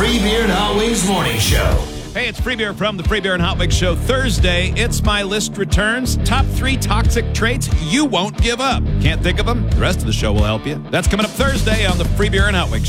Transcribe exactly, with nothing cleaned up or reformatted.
Free Beer and Hot Wings Morning Show. Hey, it's Free Beer from the Free Beer and Hot Wings Show. Thursday, It's My List returns. Top three toxic traits you won't give up. Can't think of them? The rest of the show will help you. That's coming up Thursday on the Free Beer and Hot Wings Show.